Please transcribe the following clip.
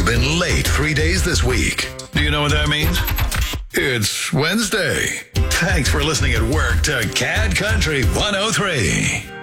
been late 3 days this week. Do you know what that means? It's Wednesday. Thanks for listening at work to CAD Country 103.